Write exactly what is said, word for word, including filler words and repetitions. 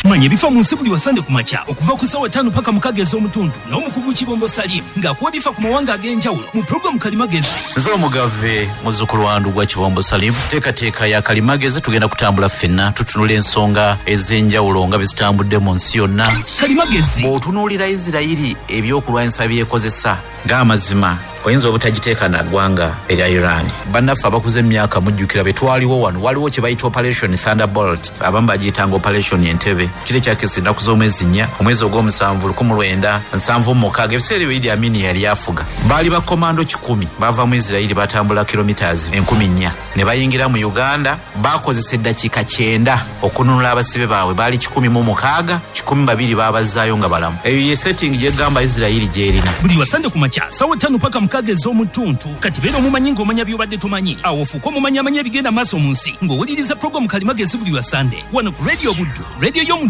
manye bifa mu nsibuli wasande kumacha okuva ku sawa tano paka mukagezi omutundu n'omukugu Kibombo Salim nga kuwa bifa ku mawanga ag'enjawulo mu program Kalimagezi. Nzo omugave muzzukulu wandu gwa Kibombo Salim teka teka ya Kalimagezi tugenda kutambula ffenna tutunula ensonga ez'enjawulo nga bizitambudde mu nsi yonna. Kalimagezi bw'otunuulira Isirayiri ebyokulwanyisa byekozesa ng'amazima oyinza obutagiteeka na ggwanga erya Iran. Bannaffe abakuze emyaka mujjukira be twaliwo wano waliwo kye bayita Operation Thunderbolt abamu bagiyitanga Operation Entebbe kiri kyakisi ennaku z'omwezi nnya omwezi ogw'omusanvu lukumi lwenda nsanvu mukaaga ebiseera ebyo Idi Amin yali afuga baali bakomando kikumi bava mu Isirayiri batambula kilometers enkumi nnya ne bayingira mu Uganda bakozesa eddakiika kyenda okununula abasibe baabwe baali kikumi mu mukaaga kikumi babiri baabazaayo nga balamu. Eyo ye setting gye gamba Isirayiri gyerina. Buli wasande kumacha sawa tano paka mukagezi omutuntu kati beera omumanyi ng'omanya byobadde tomanyi awo fuuka omumanya amanya ebigenda maaso mu nsi ng'owuliriza program Kalimagezi buli wasande wano ku Radio Buddu radio y'omu